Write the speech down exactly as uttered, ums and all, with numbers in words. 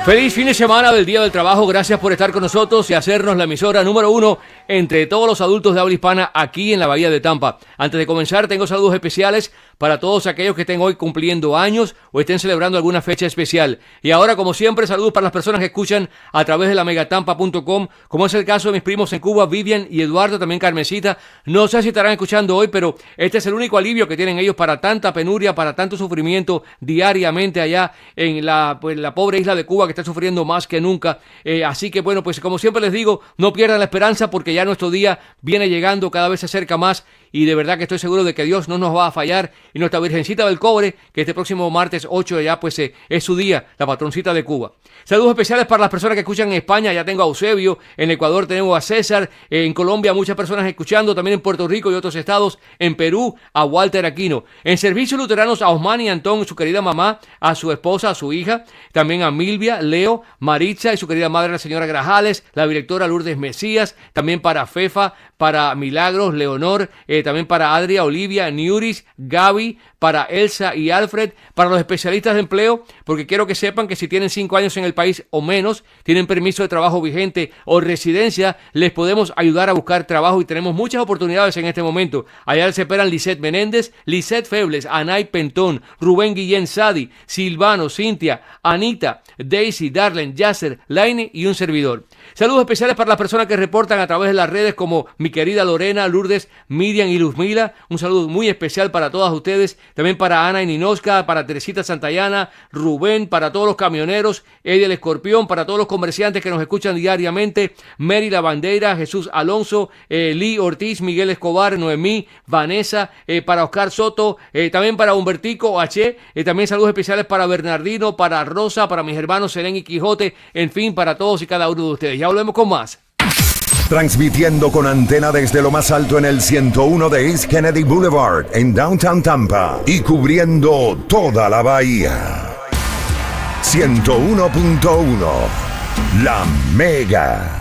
Feliz fin de semana del Día del Trabajo, gracias por estar con nosotros y hacernos la emisora número uno entre todos los adultos de habla hispana aquí en la Bahía de Tampa. Antes de comenzar, tengo saludos especiales para todos aquellos que estén hoy cumpliendo años o estén celebrando alguna fecha especial. Y ahora, como siempre, saludos para las personas que escuchan a través de la megatampa punto com, como es el caso de mis primos en Cuba, Vivian y Eduardo, también Carmencita. No sé si estarán escuchando hoy, pero este es el único alivio que tienen ellos para tanta penuria, para tanto sufrimiento diariamente allá en la, pues, la pobre isla de Cuba, que está sufriendo más que nunca. Eh, así que bueno, pues como siempre les digo, no pierdan la esperanza porque ya nuestro día viene llegando, cada vez se acerca más y de verdad que estoy seguro de que Dios no nos va a fallar y nuestra Virgencita del Cobre, que este próximo martes ocho ya pues eh, es su día, la patroncita de Cuba. Saludos especiales para las personas que escuchan en España, ya tengo a Eusebio, en Ecuador tenemos a César, eh, en Colombia muchas personas escuchando, también en Puerto Rico y otros estados, en Perú a Walter Aquino, en Servicios Luteranos a Osmani Antón, su querida mamá, a su esposa, a su hija, también a Milvia, Leo, Maritza y su querida madre la señora Grajales, la directora Lourdes Mesías, también para Fefa, para Milagros, Leonor, eh, también para Adria, Olivia, Niuris, Gaby, para Elsa y Alfred, para los especialistas de empleo, porque quiero que sepan que si tienen cinco años en el país o menos, tienen permiso de trabajo vigente o residencia, les podemos ayudar a buscar trabajo y tenemos muchas oportunidades en este momento. Allá se esperan Lisette Menéndez, Lisette Febles, Anay Pentón, Rubén Guillén Sadi, Silvano, Cintia, Anita, Daisy, Darlen, Yasser, Laine y un servidor. Saludos especiales para las personas que reportan a través de las redes como mi querida Lorena, Lourdes, Miriam y Luzmila. Un saludo muy especial para todas ustedes. También para Ana y Ninoska, para Teresita Santayana, Rubén, para todos los camioneros, Eddie el Escorpión, para todos los comerciantes que nos escuchan diariamente, Mary La Bandera, Jesús Alonso, eh, Lee Ortiz, Miguel Escobar, Noemí, Vanessa, eh, para Oscar Soto, eh, también para Humbertico H, eh, también saludos especiales para Bernardino, para Rosa, para mis hermanos Serén y Quijote, en fin, para todos y cada uno de ustedes. Ya volvemos con más. Transmitiendo con antena desde lo más alto en el ciento uno de East Kennedy Boulevard en Downtown Tampa y cubriendo toda la bahía. ciento uno punto uno La Mega.